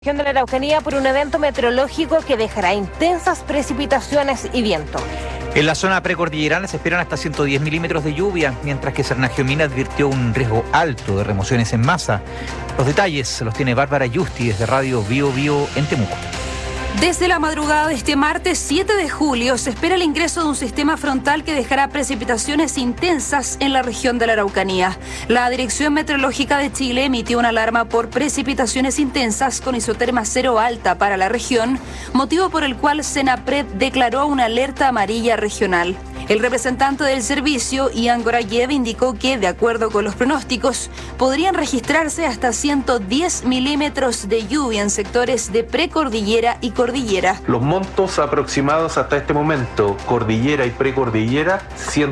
De la Araucanía por un evento meteorológico que dejará intensas precipitaciones y viento. En la zona precordillerana se esperan hasta 110 milímetros de lluvia, mientras que Sernagiomina advirtió un riesgo alto de remociones en masa. Los detalles los tiene Bárbara Yusti desde Radio Bio Bio en Temuco. Desde la madrugada de este martes 7 de julio se espera el ingreso de un sistema frontal que dejará precipitaciones intensas en la región de la Araucanía. La Dirección Meteorológica de Chile emitió una alarma por precipitaciones intensas con isoterma cero alta para la región, motivo por el cual Senapred declaró una alerta amarilla regional. El representante del servicio, Ian Gorayev, indicó que, de acuerdo con los pronósticos, podrían registrarse hasta 110 milímetros de lluvia en sectores de precordillera y cordillera. Los montos aproximados hasta este momento, cordillera y precordillera,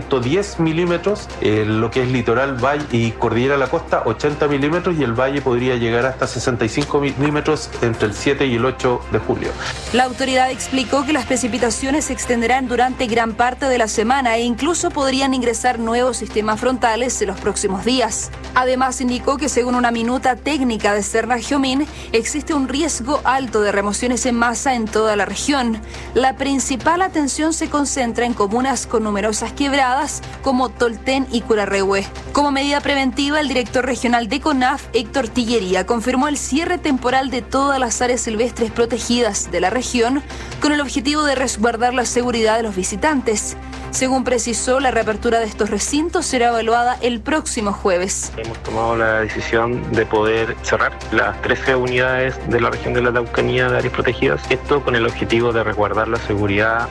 110 milímetros, lo que es litoral, valle y cordillera a la costa, 80 milímetros, y el valle podría llegar hasta 65 milímetros entre el 7 y el 8 de julio. La autoridad explicó que las precipitaciones se extenderán durante gran parte de la semana e incluso podrían ingresar nuevos sistemas frontales en los próximos días. Además, indicó que según una minuta técnica de Sernagiomín, existe un riesgo alto de remociones en masa en toda la región. La principal atención se concentra en comunas con numerosas quebradas como Tolten y Curarrehue. Como medida preventiva, el director regional de CONAF, Héctor Tillería, confirmó el cierre temporal de todas las áreas silvestres protegidas de la región con el objetivo de resguardar la seguridad de los visitantes. Según precisó, la reapertura de estos recintos será evaluada el próximo jueves. Hemos tomado la decisión de poder cerrar las 13 unidades de la región de la Araucanía de áreas protegidas. Esto con el objetivo de resguardar la seguridad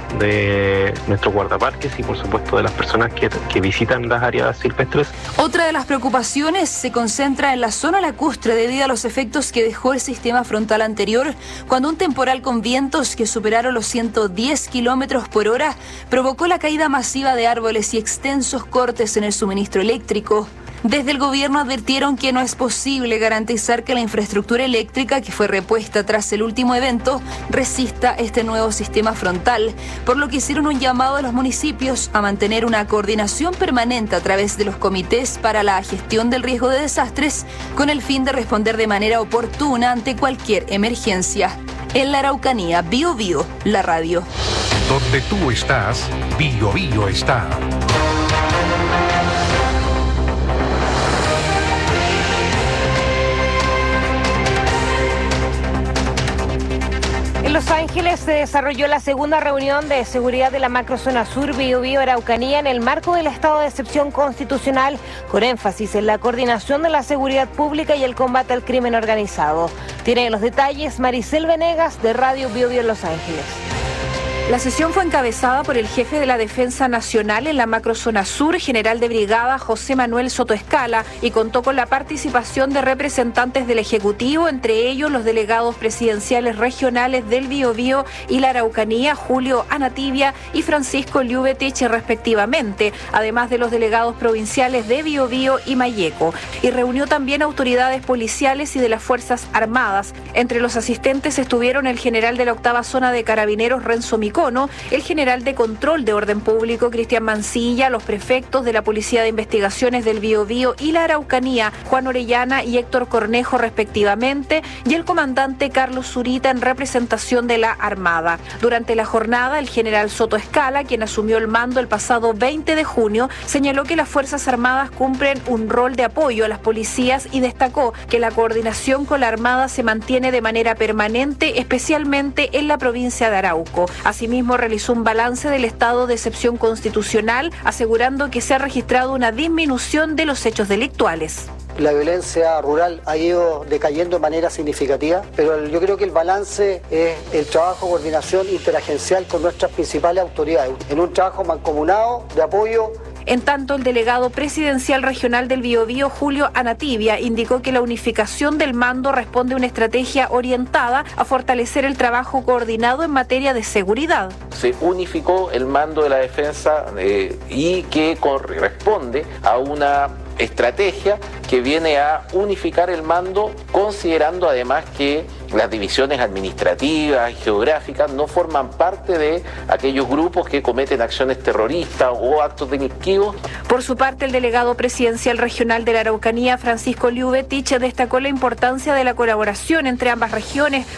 de nuestros guardaparques y, por supuesto, de las personas que visitan las áreas silvestres. Otra de las preocupaciones se concentra en la zona lacustre debido a los efectos que dejó el sistema frontal anterior, cuando un temporal con vientos que superaron los 110 kilómetros por hora provocó la caída masiva de árboles y extensos cortes en el suministro eléctrico. Desde el gobierno advirtieron que no es posible garantizar que la infraestructura eléctrica que fue repuesta tras el último evento resista este nuevo sistema frontal, por lo que hicieron un llamado a los municipios a mantener una coordinación permanente a través de los comités para la gestión del riesgo de desastres con el fin de responder de manera oportuna ante cualquier emergencia. En la Araucanía, Bio Bio, la radio. Donde tú estás, Bio Bio está. En Los Ángeles se desarrolló la segunda reunión de seguridad de la macrozona sur Bio Bio Araucanía en el marco del estado de excepción constitucional, con énfasis en la coordinación de la seguridad pública y el combate al crimen organizado. Tiene los detalles Maricel Venegas de Radio Bio Bio en Los Ángeles. La sesión fue encabezada por el jefe de la Defensa Nacional en la macrozona sur, general de brigada José Manuel Soto Escala, y contó con la participación de representantes del Ejecutivo, entre ellos los delegados presidenciales regionales del Biobío y la Araucanía, Julio Anativia y Francisco Liubetich, respectivamente, además de los delegados provinciales de Biobío y Mayeco, y reunió también autoridades policiales y de las Fuerzas Armadas. Entre los asistentes estuvieron el general de la 8ª Zona de Carabineros, Renzo Micono, el general de Control de Orden Público, Cristian Mancilla, los prefectos de la Policía de Investigaciones del Biobío y la Araucanía, Juan Orellana y Héctor Cornejo, respectivamente, y el comandante Carlos Zurita en representación de la Armada. Durante la jornada, el general Soto Escala, quien asumió el mando el pasado 20 de junio, señaló que las Fuerzas Armadas cumplen un rol de apoyo a las policías y destacó que la coordinación con la Armada se mantiene de manera permanente, especialmente en la provincia de Arauco. Asimismo, realizó un balance del estado de excepción constitucional, asegurando que se ha registrado una disminución de los hechos delictuales. La violencia rural ha ido decayendo de manera significativa, pero yo creo que el balance es el trabajo de coordinación interagencial con nuestras principales autoridades, en un trabajo mancomunado de apoyo. En tanto, el delegado presidencial regional del Biobío, Julio Anativia, indicó que la unificación del mando responde a una estrategia orientada a fortalecer el trabajo coordinado en materia de seguridad. Se unificó el mando de la defensa y que corresponde a una estrategia que viene a unificar el mando, considerando además que las divisiones administrativas y geográficas no forman parte de aquellos grupos que cometen acciones terroristas o actos delictivos. Por su parte, el delegado presidencial regional de la Araucanía, Francisco Liubetich, destacó la importancia de la colaboración entre ambas regiones